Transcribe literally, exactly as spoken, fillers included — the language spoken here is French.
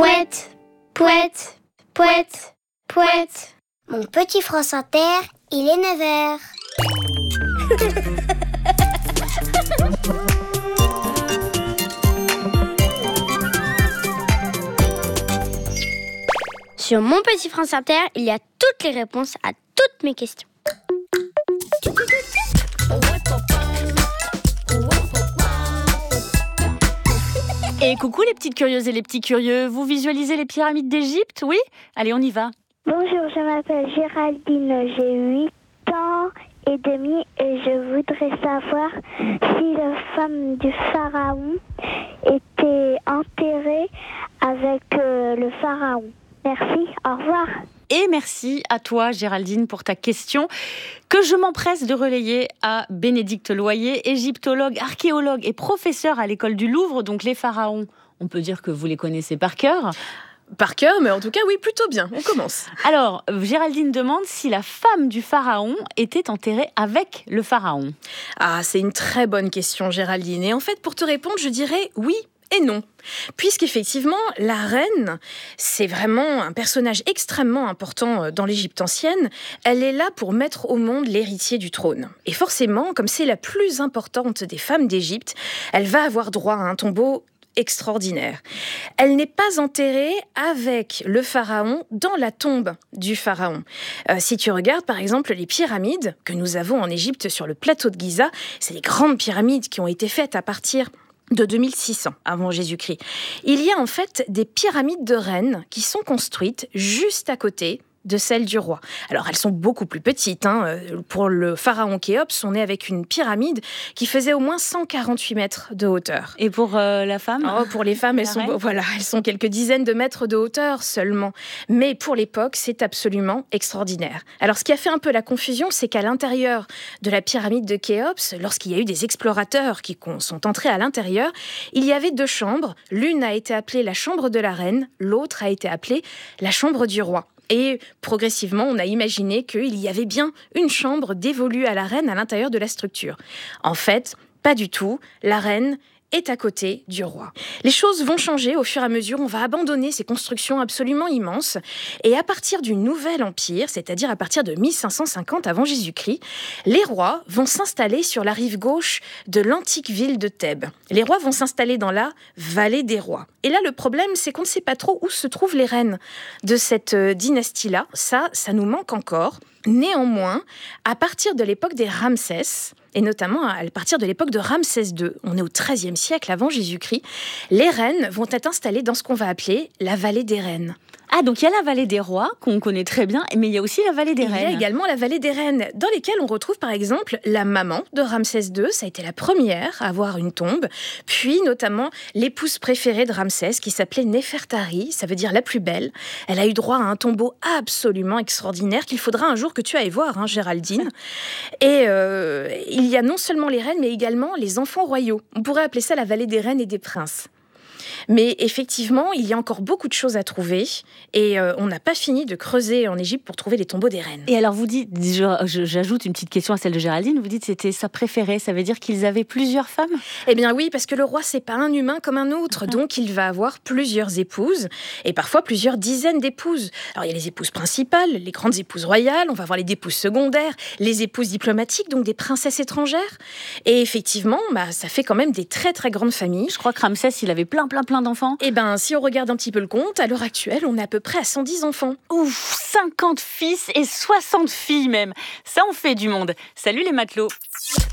Pouette, pouette, pouette, pouette. Mon petit France Inter, il est neuf heures. Sur Mon Petit France Inter, il y a toutes les réponses à toutes mes questions. Et coucou les petites curieuses et les petits curieux, vous visualisez les pyramides d'Égypte, oui ? Allez, on y va. Bonjour, je m'appelle Géraldine, j'ai huit ans et demi et je voudrais savoir si la femme du pharaon était enterrée avec euh, le pharaon. Merci, au revoir. Et merci à toi Géraldine pour ta question que je m'empresse de relayer à Bénédicte Loyer, égyptologue, archéologue et professeur à l'école du Louvre. Donc les pharaons, on peut dire que vous les connaissez par cœur. Par cœur, mais en tout cas, oui, plutôt bien. On commence. Alors, Géraldine demande si la femme du pharaon était enterrée avec le pharaon. Ah, c'est une très bonne question, Géraldine. Et en fait, pour te répondre, je dirais oui et non. Puisqu'effectivement, la reine, c'est vraiment un personnage extrêmement important dans l'Égypte ancienne. Elle est là pour mettre au monde l'héritier du trône. Et forcément, comme c'est la plus importante des femmes d'Égypte, elle va avoir droit à un tombeau extraordinaire. Elle n'est pas enterrée avec le pharaon dans la tombe du pharaon. Euh, si tu regardes par exemple les pyramides que nous avons en Égypte sur le plateau de Giza, c'est les grandes pyramides qui ont été faites à partir de deux mille six cents avant Jésus-Christ. Il y a en fait des pyramides de reines qui sont construites juste à côté de celles du roi. Alors, elles sont beaucoup plus petites. Hein. Pour le pharaon Khéops, on est avec une pyramide qui faisait au moins cent quarante-huit mètres de hauteur. Et pour euh, la femme oh, Pour les femmes, elles sont, voilà, elles sont quelques dizaines de mètres de hauteur seulement. Mais pour l'époque, c'est absolument extraordinaire. Alors, ce qui a fait un peu la confusion, c'est qu'à l'intérieur de la pyramide de Khéops, lorsqu'il y a eu des explorateurs qui sont entrés à l'intérieur, il y avait deux chambres. L'une a été appelée la chambre de la reine, l'autre a été appelée la chambre du roi. Et progressivement, on a imaginé qu'il y avait bien une chambre dévolue à la reine à l'intérieur de la structure. En fait, pas du tout. La reine est à côté du roi. Les choses vont changer au fur et à mesure. On va abandonner ces constructions absolument immenses. Et à partir du Nouvel Empire, c'est-à-dire à partir de mille cinq cent cinquante avant Jésus-Christ, les rois vont s'installer sur la rive gauche de l'antique ville de Thèbes. Les rois vont s'installer dans la vallée des rois. Et là, le problème, c'est qu'on ne sait pas trop où se trouvent les reines de cette dynastie-là. Ça, ça nous manque encore. Néanmoins, à partir de l'époque des Ramsès, et notamment à partir de l'époque de Ramsès deux, on est au treizième siècle avant Jésus-Christ, les reines vont être installées dans ce qu'on va appeler la vallée des reines. Ah, donc il y a la vallée des rois, qu'on connaît très bien, mais il y a aussi la vallée des reines. Il y a également la vallée des reines, dans lesquelles on retrouve par exemple la maman de Ramsès deux, ça a été la première à avoir une tombe, puis notamment l'épouse préférée de Ramsès, qui s'appelait Néfertari, ça veut dire la plus belle. Elle a eu droit à un tombeau absolument extraordinaire, qu'il faudra un jour que tu ailles voir, hein, Géraldine. Et euh, il y a non seulement les reines, mais également les enfants royaux. On pourrait appeler ça la vallée des reines et des princes. Mais effectivement, il y a encore beaucoup de choses à trouver et euh, on n'a pas fini de creuser en Égypte pour trouver les tombeaux des reines. Et alors vous dites, je, je, j'ajoute une petite question à celle de Géraldine, vous dites que c'était sa préférée, ça veut dire qu'ils avaient plusieurs femmes ? Eh bien oui, parce que le roi, c'est pas un humain comme un autre, donc il va avoir plusieurs épouses et parfois plusieurs dizaines d'épouses. Alors il y a les épouses principales, les grandes épouses royales, on va voir les épouses secondaires, les épouses diplomatiques, donc des princesses étrangères. Et effectivement, bah, ça fait quand même des très très grandes familles. Je crois que Ramsès, il avait plein plein plein d'enfants. Eh bien, si on regarde un petit peu le compte, à l'heure actuelle, on est à peu près à cent dix enfants. Ouf, cinquante fils et soixante filles même. Ça en fait du monde. Salut les matelots.